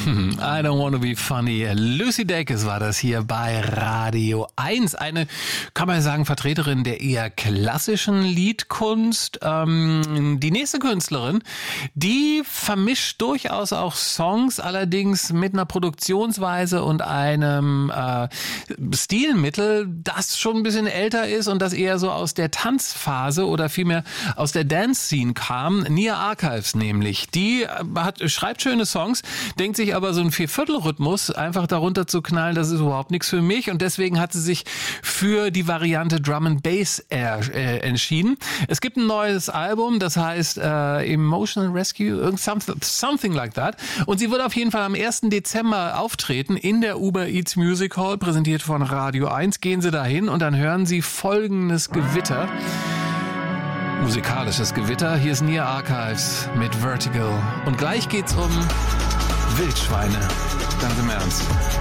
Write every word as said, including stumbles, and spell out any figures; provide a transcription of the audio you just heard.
I don't wanna be funny. Lucy Dacus war das hier bei Radio eins. Eine, kann man sagen, Vertreterin der eher klassischen Liedkunst. Ähm, die nächste Künstlerin, die vermischt durchaus auch Songs, allerdings mit einer Produktionsweise und einem äh, Stilmittel, das schon ein bisschen älter ist und das eher so aus der Tanzphase oder vielmehr aus der Dance-Scene kam. Nia Archives nämlich. Die hat, schreibt schöne Songs, denkt sich aber so ein Vierviertelrhythmus einfach darunter zu knallen, das ist überhaupt nichts für mich und deswegen hat sie sich für die Variante Drum and Bass äh, entschieden. Es gibt ein neues Album, das heißt äh, Emotional Rescue, something, something like that, und sie wird auf jeden Fall am ersten Dezember auftreten in der Uber Eats Music Hall, präsentiert von Radio eins. Gehen Sie dahin und dann hören Sie folgendes Gewitter. Musikalisches Gewitter. Hier ist Nia Archives mit Vertigo. Und gleich geht's um Wildschweine. Ganz im Ernst.